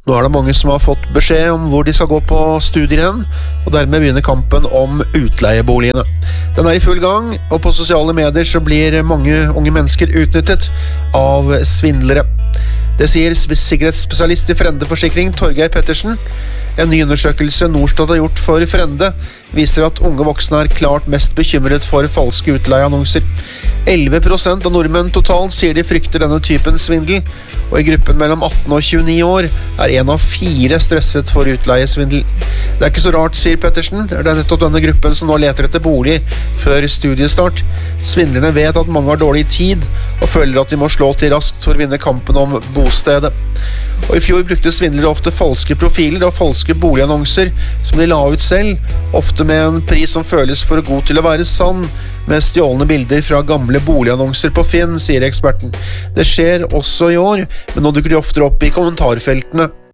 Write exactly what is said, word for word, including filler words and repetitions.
Nå er det mange som har fått beskjed om hvor de skal gå på studier hen, og dermed begynner kampen om utleieboligene. Den er i full gang, og på sosiale medier så blir mange unge mennesker utnyttet av svindlere. Det sier sikkerhetsspesialist i Frende Forsikring, Torgeir Pettersen. En ny undersøkelse Norstat har gjort for Frende viser at unge voksne er klart mest bekymret for falske utleieannonser. elleve prosent av nordmenn totalt sier de frykter denne typen svindel, og i gruppen mellom atten og tjueni år er en av fire stresset for utleiesvindel. Det er ikke så rart, sier Pettersen. Det er nettopp denne gruppen som nå leter etter bolig før studiestart. Svindlerne vet at mange har dårlig tid, og føler at de må slå til raskt for å vinne kampen om bostedet. Og i fjor brukte svindlere ofte falske profiler og falske boligannonser som de la ut selv, ofte med en pris som føles for god til å være sann, med stjålne bilder fra gamle boligannonser på Finn, sier eksperten. Det skjer også i år, men nå dukker de oftere opp i kommentarfeltene.